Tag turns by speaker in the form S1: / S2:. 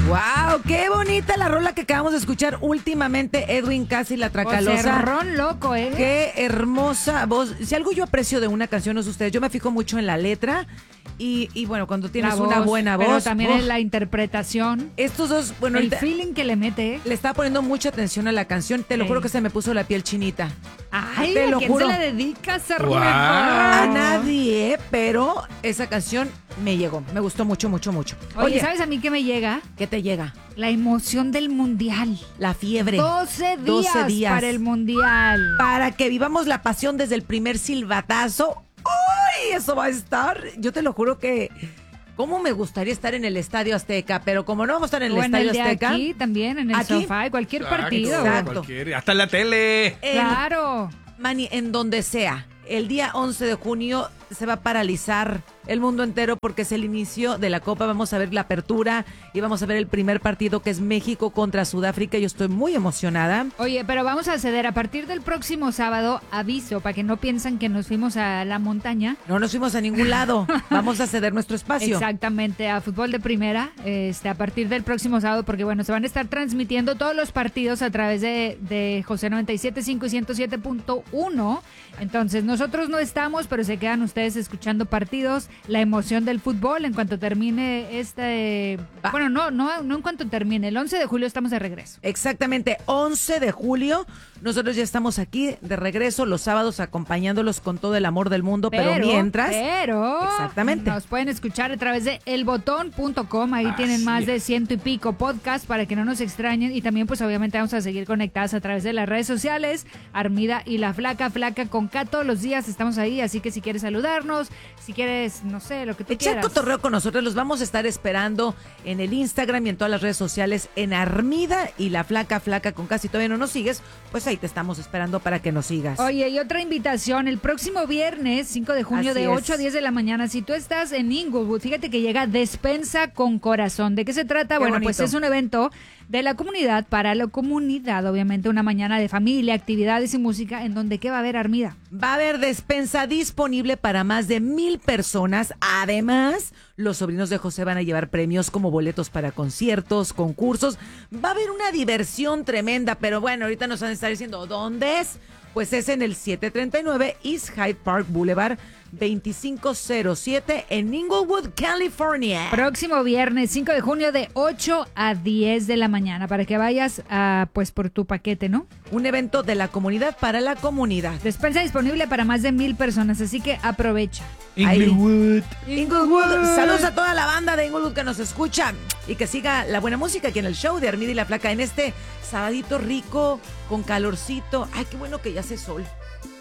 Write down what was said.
S1: ¡Wow! ¡Qué bonita la rola que acabamos de escuchar últimamente! Edwin Cass y la Tracalosa.
S2: Cerrón loco, ¿eh?
S1: ¡Qué hermosa voz! Si algo yo aprecio de una canción, no sé ustedes, yo me fijo mucho en la letra y bueno, cuando tienes una buena voz.
S2: Pero también en la interpretación.
S1: Estos dos, bueno,
S2: el feeling que le mete.
S1: Le estaba poniendo mucha atención a la canción, te lo juro que se me puso la piel chinita.
S2: Ay,
S1: te
S2: ¿a
S1: lo
S2: quién
S1: juro.
S2: se la dedicas a
S3: Wow.
S2: Rubén Parra?
S1: A nadie, pero esa canción me llegó, me gustó mucho, mucho, mucho.
S2: Oye, ¿sabes a mí qué me llega?
S1: ¿Qué te llega?
S2: La emoción del Mundial.
S1: La fiebre.
S2: 12 días para el Mundial.
S1: Para que vivamos la pasión desde el primer silbatazo. ¡Uy! Eso va a estar. Yo te lo juro que... ¿Cómo me gustaría estar en el Estadio Azteca? Pero como no vamos a estar en el Estadio Azteca...
S2: Aquí también, en el
S1: ¿aquí?
S2: sofá, cualquier
S3: Exacto,
S2: partido.
S1: Exacto.
S3: Hasta en la tele.
S2: Claro.
S1: Manny, en donde sea. El día 11 de junio se va a paralizar el mundo entero porque es el inicio de la Copa. Vamos a ver la apertura y vamos a ver el primer partido que es México contra Sudáfrica. Yo estoy muy emocionada.
S2: Oye, pero vamos a ceder a partir del próximo sábado, aviso, para que no piensen que nos fuimos a la montaña.
S1: No nos fuimos a ningún lado. Vamos a ceder nuestro espacio.
S2: Exactamente, a fútbol de primera, a partir del próximo sábado, porque bueno, se van a estar transmitiendo todos los partidos a través de José 97.5 y 107.1. Entonces, nosotros no estamos, pero se quedan ustedes escuchando partidos, la emoción del fútbol en cuanto termine bueno, no en cuanto termine, el 11 de julio estamos de regreso.
S1: Exactamente, 11 de julio. Nosotros ya estamos aquí de regreso los sábados acompañándolos con todo el amor del mundo, pero mientras... Exactamente.
S2: Nos pueden escuchar a través de elbotón.com, ahí tienen más de 100 y pico podcasts para que no nos extrañen y también pues obviamente vamos a seguir conectadas a través de las redes sociales, Armida y la Flaca con K, todos los días estamos ahí, así que si quieres saludarnos, si quieres, no sé, lo que tú
S1: Echar
S2: quieras.
S1: cotorreo con nosotros, los vamos a estar esperando en el Instagram y en todas las redes sociales en Armida y la Flaca con K. Si todavía no nos sigues, pues ahí te estamos esperando para que nos sigas.
S2: Oye, y otra invitación, el próximo viernes, 5 de junio,
S1: Así
S2: de
S1: es.
S2: 8 a 10 de la mañana, si tú estás en Inglewood, fíjate que llega Despensa con Corazón. ¿De qué se trata?
S1: Qué
S2: Bueno,
S1: bonito.
S2: pues es un evento de la comunidad, para la comunidad, obviamente una mañana de familia, actividades y música, en donde ¿qué va a haber, Armida?
S1: Va a haber despensa disponible para más de 1,000 personas. Además, los sobrinos de José van a llevar premios como boletos para conciertos, concursos. Va a haber una diversión tremenda, pero bueno, ahorita nos van a estar diciendo ¿dónde es? Pues es en el 739 East Hyde Park Boulevard, 2507 en Inglewood, California.
S2: Próximo viernes, 5 de junio, de 8 a 10 de la mañana, para que vayas pues por tu paquete, ¿no?
S1: Un evento de la comunidad para la comunidad.
S2: Despensa disponible para más de 1,000 personas, así que aprovecha.
S3: Inglewood.
S1: Inglewood, saludos a toda la banda de Inglewood que nos escucha y que siga la buena música aquí en el show de Armida y la Flaca en este sabadito rico con calorcito. Ay, qué bueno que ya hace sol.